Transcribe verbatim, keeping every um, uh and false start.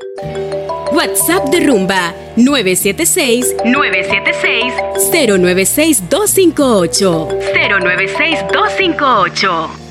WhatsApp de Rumba nueve siete seis, nueve siete seis, cero nueve seis dos cinco ocho. cero nueve seis dos cinco ocho.